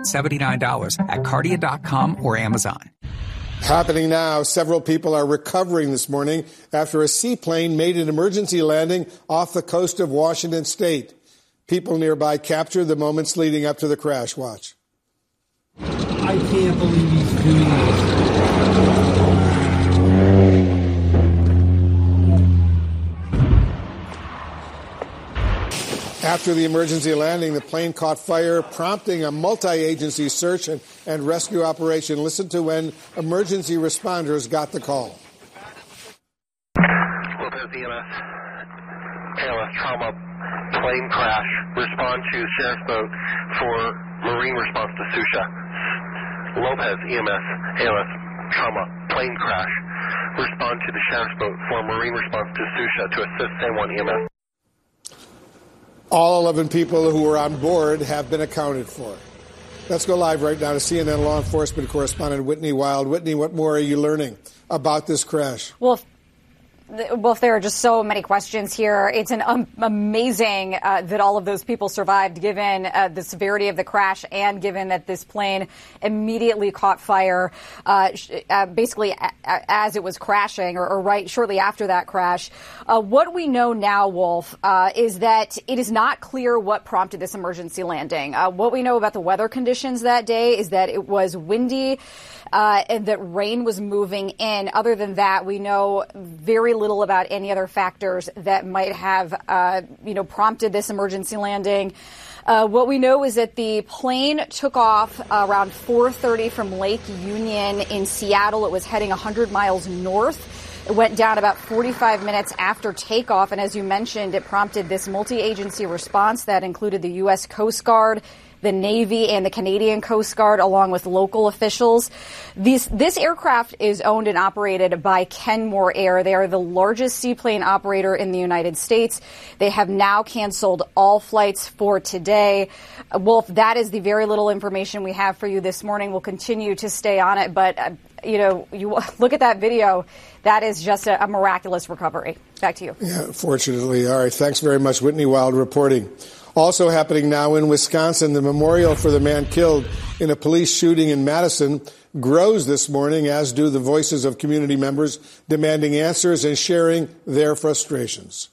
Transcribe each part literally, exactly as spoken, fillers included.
seventy-nine dollars at Cardia dot com or Amazon. Happening now, several people are recovering this morning after a seaplane made an emergency landing off the coast of Washington state. People nearby captured the moments leading up to the crash. Watch. I can't believe he's doing this. After the emergency landing, the plane caught fire, prompting a multi-agency search and, and rescue operation. Listen to when emergency responders got the call. Lopez E M S, A L S trauma, plane crash. Respond to sheriff's boat for marine response to Susha. Lopez E M S, A L S trauma, plane crash. Respond to the sheriff's boat for marine response to Susha to assist San Juan E M S. All eleven people who were on board have been accounted for. Let's go live right now to C N N law enforcement correspondent Whitney Wild. Whitney, what more are you learning about this crash? Well, Well, if there are just so many questions here, it's an um, amazing uh, that all of those people survived, given uh, the severity of the crash and given that this plane immediately caught fire, uh, uh, basically a- a- as it was crashing, or, or right shortly after that crash. Uh, what we know now, Wolf, uh, is that it is not clear what prompted this emergency landing. Uh, what we know about the weather conditions that day is that it was windy. Uh, and that rain was moving in. Other than that, we know very little about any other factors that might have, uh, you know, prompted this emergency landing. Uh, what we know is that the plane took off uh, around four thirty from Lake Union in Seattle. It was heading one hundred miles north. It went down about forty-five minutes after takeoff. And as you mentioned, it prompted this multi-agency response that included the U S Coast Guard, the Navy, and the Canadian Coast Guard, along with local officials. These, this aircraft is owned and operated by Kenmore Air. They are the largest seaplane operator in the United States. They have now canceled all flights for today. Uh, Wolf, that is the very little information we have for you this morning. We'll continue to stay on it, but uh, you know, you look at that video. That is just a, a miraculous recovery. Back to you. Yeah, fortunately. All right. Thanks very much, Whitney Wild reporting. Also happening now in Wisconsin, the memorial for the man killed in a police shooting in Madison grows this morning, as do the voices of community members demanding answers and sharing their frustrations.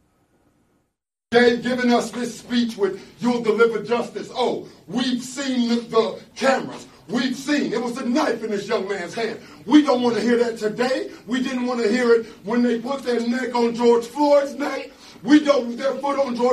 They've given us this speech with "you'll deliver justice." Oh, we've seen the, the cameras. We've seen it was a knife in this young man's hand. We don't want to hear that today. We didn't want to hear it when they put their neck on George Floyd's neck. We don't their foot on George